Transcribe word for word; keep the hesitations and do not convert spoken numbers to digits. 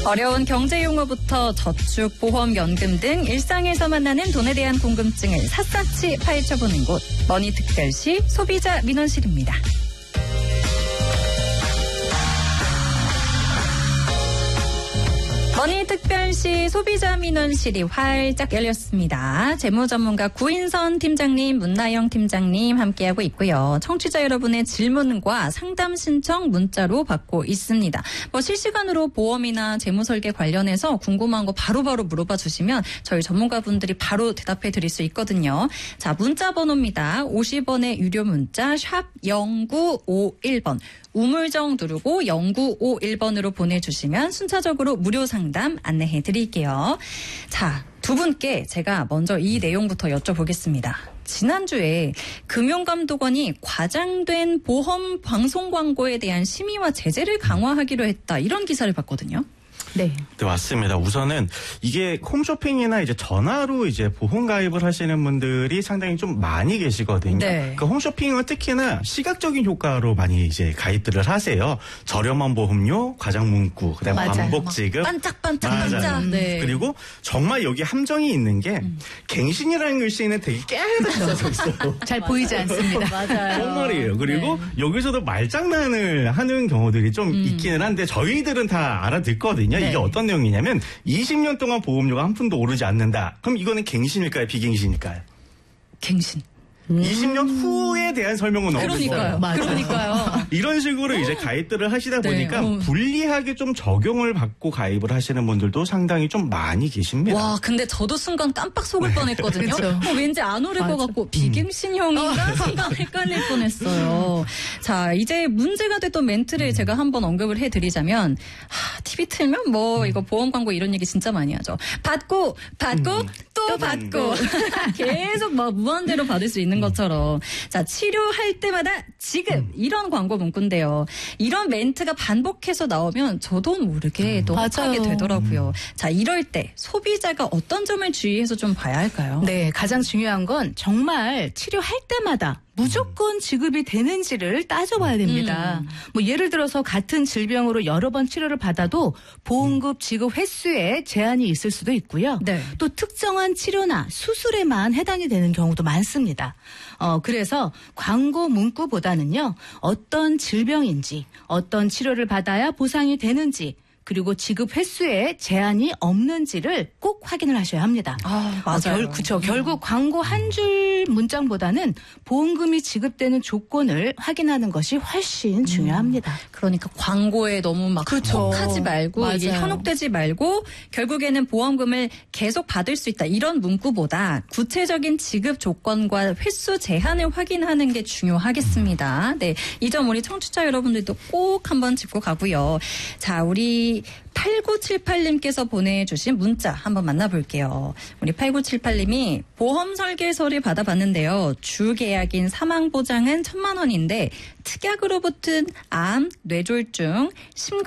어려운 경제 용어부터 저축, 보험, 연금 등 일상에서 만나는 돈에 대한 궁금증을 샅샅이 파헤쳐보는 곳, 머니특별시 소비자 민원실입니다. 머니특별시 소비자 민원실이 활짝 열렸습니다. 재무전문가 구인선 팀장님, 문나영 팀장님 함께하고 있고요. 청취자 여러분의 질문과 상담 신청 문자로 받고 있습니다. 뭐 실시간으로 보험이나 재무설계 관련해서 궁금한 거 바로바로 물어봐 주시면 저희 전문가분들이 바로 대답해 드릴 수 있거든요. 자, 문자 번호입니다. 오십 원의 유료 문자 샵 공구오일 번. 우물정 누르고 공구오일 번으로 보내주시면 순차적으로 무료 상담 안내해 드릴게요. 자, 두 분께 제가 먼저 이 내용부터 여쭤보겠습니다. 지난주에 금융감독원이 과장된 보험 방송 광고에 대한 심의와 제재를 강화하기로 했다. 이런 기사를 봤거든요. 네. 네, 맞습니다. 우선은 이게 홈쇼핑이나 이제 전화로 이제 보험 가입을 하시는 분들이 상당히 좀 많이 계시거든요. 네. 그 홈쇼핑은 특히나 시각적인 효과로 많이 이제 가입들을 하세요. 저렴한 보험료, 과장 문구, 그다음에 맞아요. 반복 지급. 반짝반짝 맞아요. 반짝. 네. 그리고 정말 여기 함정이 있는 게 음. 갱신이라는 글씨에는 되게 깨알같이 써져 있어요. 잘 보이지 않습니다. 맞아요. 정말이에요. 그리고 네. 여기서도 말장난을 하는 경우들이 좀 음. 있기는 한데 저희들은 다 알아듣거든요. 네. 이게 어떤 내용이냐면 이십 년 동안 보험료가 한 푼도 오르지 않는다. 그럼 이거는 갱신일까요? 비갱신일까요? 갱신. 음. 이십 년 후에 대한 설명은 없어요. 그러니까요. 맞아요. 그러니까요. 이런 식으로 이제 가입들을 하시다 네, 보니까 어. 불리하게 좀 적용을 받고 가입을 하시는 분들도 상당히 좀 많이 계십니다. 와, 근데 저도 순간 깜빡 속을 뻔했거든요. 그쵸. 어, 왠지 안 오를 것 맞아. 같고 비갱신형인가 순간 헷갈릴 뻔했어요. 자, 이제 문제가 됐던 멘트를 제가 한번 언급을 해드리자면 하, 티비 틀면 뭐 이거 보험 광고 이런 얘기 진짜 많이 하죠. 받고 받고 음. 또 또 받고 계속 막 무한대로 받을 수 있는 것처럼 자, 치료할 때마다 지금 이런 광고 문구인데요. 이런 멘트가 반복해서 나오면 저도 모르게 또 혹하게 맞아요. 되더라고요. 자, 이럴 때 소비자가 어떤 점을 주의해서 좀 봐야 할까요? 네, 가장 중요한 건 정말 치료할 때마다 무조건 지급이 되는지를 따져봐야 됩니다. 음. 뭐 예를 들어서 같은 질병으로 여러 번 치료를 받아도 보험급 지급 횟수에 제한이 있을 수도 있고요. 네. 또 특정한 치료나 수술에만 해당이 되는 경우도 많습니다. 어, 그래서 광고 문구보다는요, 어떤 질병인지, 어떤 치료를 받아야 보상이 되는지, 그리고 지급 횟수에 제한이 없는지를 꼭 확인을 하셔야 합니다. 아, 어, 결, 그쵸. 결국 광고 한 줄 문장보다는 보험금이 지급되는 조건을 확인하는 것이 훨씬 중요합니다. 그러니까 광고에 너무 막 그렇죠. 혹하지 말고 이게 맞아요. 현혹되지 말고 결국에는 보험금을 계속 받을 수 있다. 이런 문구보다 구체적인 지급 조건과 횟수 제한을 확인하는 게 중요하겠습니다. 네, 이 점 우리 청취자 여러분들도 꼭 한번 짚고 가고요. 자, 우리 팔구칠팔 님께서 보내주신 문자 한번 만나볼게요. 우리 팔구칠팔 님이 보험 설계서를 받아봤는데요. 주계약인 사망보장은 천만 원인데 특약으로 붙은 암, 뇌졸중, 심